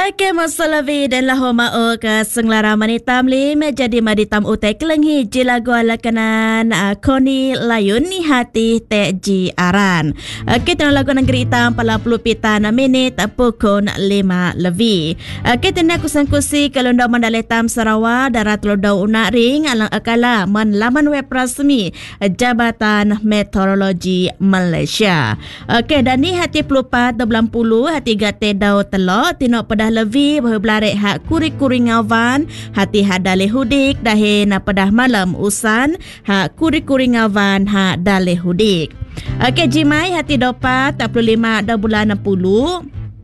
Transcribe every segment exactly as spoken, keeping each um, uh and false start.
Okey, masalavi dan lahoma o ke senglara manitam li menjadi maditam utai kelenghi jilagu ala kanan uh, Koni Layun ni hati te ji aran. Okey, tengah lagu negeri hitam pala puluh pita na minit pukul lima lebih. Okey, tengah kusan kusi kelundau mandaletam Sarawak darat lodau unak ring alang akala man laman web rasmi Jabatan Meteorologi Malaysia. Okey, dan ni hati pelupat bulan puluh hati gate dau telok tinok pada lebih berbelarik hak kuri-kuri ngawan hati hak dalih hudik dahin pedah malam usan hak kuri-kuri ngawan hak dalih hudik. Okey, jimai hati dapat empat puluh lima dah bulan enam puluh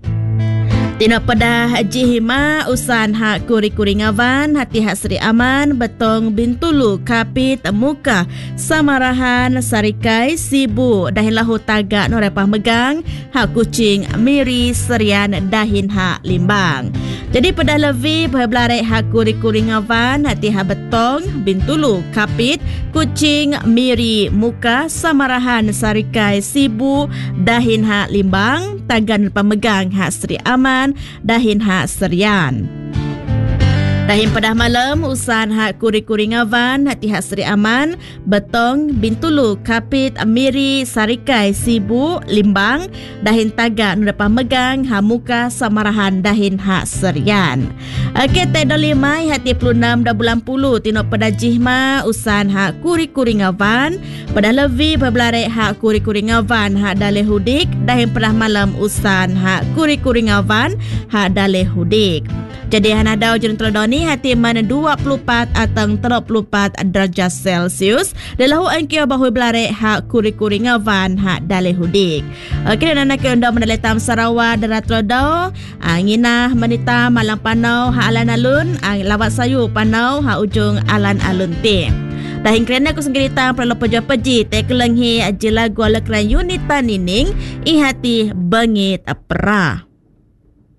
Tina pedah jihima usan hak kuri-kuri ngawan hati hak Seri Aman Betong Bintulu Kapit Muka Samarahan Sarikai Sibu dahin lahu tagak no repah megang hak Kuching Miri Serian dahin hak Limbang. Jadi pedah lebih berbelarik hak kuri-kuri ngawan hati hak Betong Bintulu Kapit Kuching Miri Muka Samarahan Sarikai Sibu dahin hak Limbang tagan pemegang hak Seri Aman dahin hak Serian. Dahin pedah malam usan hak kuri-kuri ngawan hati hak Seri Aman Betong Bintulu Kapit Miri Sarikai Sibu Limbang dahin tagak nurepah megang hak Muka Samarahan dahin hak Serian. Okey, te dolimai hati puluh enam dah bulan puluh tinok pedah jihma usan hak kuri-kuri ngawan pedah lebih berbelarik hak kuri-kuri ngawan hak dalih hudik dahin pedah malam usan hak kuri-kuri ngawan hak dalih hudik. Jadi hana dau jurun teladoni hati mana dua puluh empat atau tiga puluh empat darjah Celsius dalam angkia bahu belarik hak kuri-kuri ngawan hak dalih hudik. Okey, dan nak undang mendaletam Sarawak darat teladau anginah menita malang panau hak alan alun lawat sayu panau hak ujung alan alun te. Dahin kerana aku senggerita perlu pejuang peji te kelenghi jelagu ala keran unit panining ihati bengit perah.